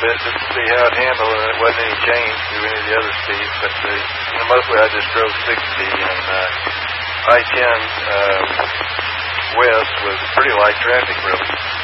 bit just to see how it handled, and it wasn't any change to any of the other speeds. But mostly I just drove 60, and I-10 west was pretty light traffic, really.